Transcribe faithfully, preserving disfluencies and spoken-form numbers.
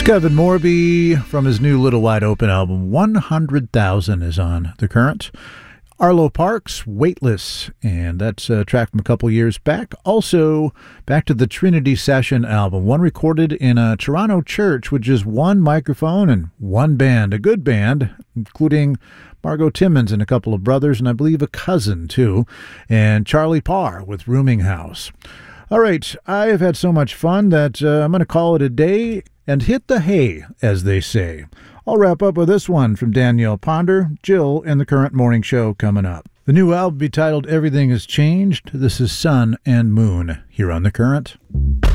Kevin Morby from his new Little Wide Open album, one hundred thousand, is on The Current. Arlo Parks, Weightless, and that's a track from a couple years back. Also, back to the Trinity Session album, one recorded in a Toronto church with just one microphone and one band, a good band, including Margot Timmons and a couple of brothers, and I believe a cousin, too, and Charlie Parr with Rooming House. All right, I have had so much fun that uh, I'm going to call it a day and hit the hay, as they say. I'll wrap up with this one from Danielle Ponder, Jill, and the Current Morning Show coming up. The new album will be titled Everything Has Changed. This is Sun and Moon here on The Current.